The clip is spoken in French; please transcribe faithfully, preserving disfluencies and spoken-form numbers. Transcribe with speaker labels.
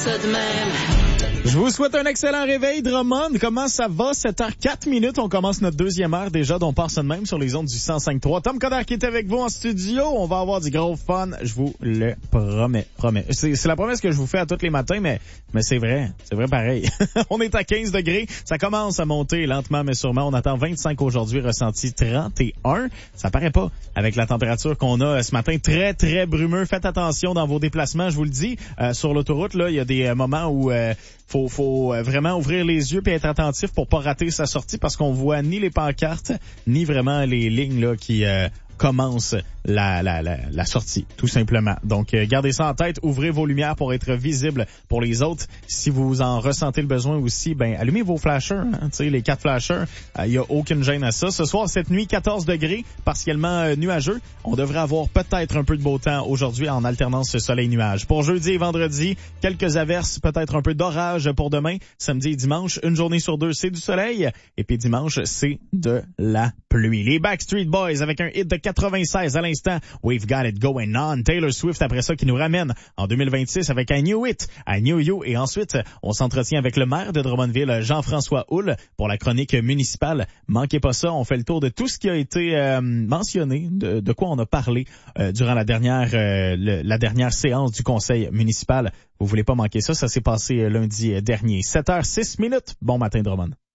Speaker 1: ça de même.
Speaker 2: Je vous souhaite un excellent réveil, Drummond. Comment ça va? sept heures quatre minutes. On commence notre deuxième heure déjà, dont on part ça de même sur les ondes du cent cinq point trois. Tom Coderre qui est avec vous en studio. On va avoir du gros fun. Je vous le promets. promets. C'est, c'est la promesse que je vous fais à tous les matins, mais, mais c'est vrai. C'est vrai pareil. On est à quinze degrés. Ça commence à monter lentement, mais sûrement. On attend vingt-cinq aujourd'hui, ressenti trente et un. Ça paraît pas avec la température qu'on a ce matin. Très, très brumeux. Faites attention dans vos déplacements. Je vous le dis, euh, sur l'autoroute, là, il y a des euh, moments où euh, faut, faut vraiment ouvrir les yeux et être attentif pour pas rater sa sortie parce qu'on voit ni les pancartes, ni vraiment les lignes là qui euh, commencent la, la, la, la sortie, tout simplement. Donc, euh, gardez ça en tête. Ouvrez vos lumières pour être visible pour les autres. Si vous en ressentez le besoin aussi, ben allumez vos flashers, hein, tu sais, les quatre flashers. Il euh, y a aucune gêne à ça. Ce soir, cette nuit, quatorze degrés, partiellement euh, nuageux. On devrait avoir peut-être un peu de beau temps aujourd'hui en alternance soleil-nuage. Pour jeudi et vendredi, quelques averses, peut-être un peu d'orage pour demain. Samedi et dimanche, une journée sur deux, c'est du soleil. Et puis dimanche, c'est de la pluie. Les Backstreet Boys avec un hit de quatre-vingt-seize à l'instant. We've Got It Going On. Taylor Swift après ça qui nous ramène en deux mille vingt-six avec I Knew It, I Knew You. Et ensuite, on s'entretient avec le maire de Drummondville, Jean-François Houle, pour la chronique municipale. Manquez pas ça, on fait le tour de tout ce qui a été euh, mentionné, de, de quoi on a parlé euh, durant la dernière euh, le, la dernière séance du conseil municipal. Vous voulez pas manquer ça, ça s'est passé lundi dernier. sept heures six minutes. Bon matin, Drummond.